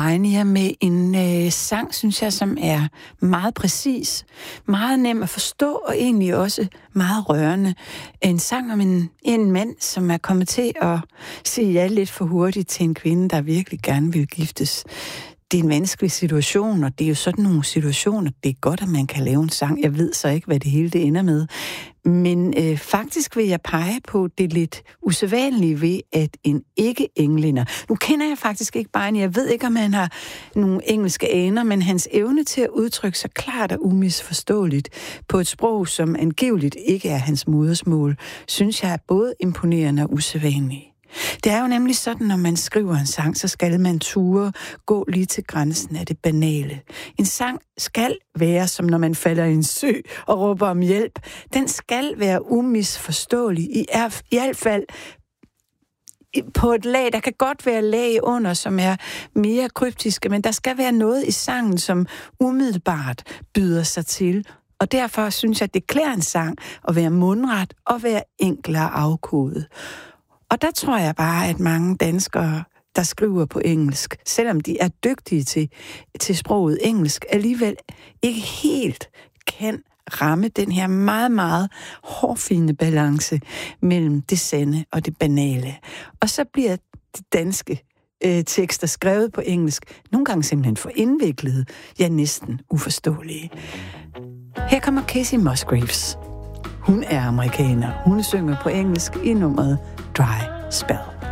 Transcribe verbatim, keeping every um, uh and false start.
Pioneer med en øh, sang, synes jeg, som er meget præcis, meget nem at forstå, og egentlig også meget rørende. En sang om en, en mand, som er kommet til at sige ja lidt for hurtigt til en kvinde, der virkelig gerne vil giftes. Det er en vanskelig situation, og det er jo sådan nogle situationer, det er godt, at man kan lave en sang. Jeg ved så ikke, hvad det hele det ender med. Men øh, faktisk vil jeg pege på det lidt usædvanlige ved, at en ikke-englænder... Nu kender jeg faktisk ikke bare en, jeg ved ikke, om han har nogle engelske aner, men hans evne til at udtrykke sig klart og umisforståeligt på et sprog, som angiveligt ikke er hans modersmål, synes jeg er både imponerende og usædvanligt. Det er jo nemlig sådan, når man skriver en sang, så skal man ture gå lige til grænsen af det banale. En sang skal være, som når man falder i en sø og råber om hjælp. Den skal være umisforståelig, i, er, i hvert fald på et lag. Der kan godt være lag under, som er mere kryptiske, men der skal være noget i sangen, som umiddelbart byder sig til. Og derfor synes jeg, at det klæder en sang at være mundret og være enkel og afkodet. Og der tror jeg bare, at mange danskere, der skriver på engelsk, selvom de er dygtige til, til sproget engelsk, alligevel ikke helt kan ramme den her meget, meget hårfine balance mellem det sande og det banale. Og så bliver de danske øh, tekster skrevet på engelsk nogle gange simpelthen for indviklede, ja næsten uforståelige. Her kommer Kacey Musgraves. Hun er amerikaner. Hun synger på engelsk i nummeret Dry Spell.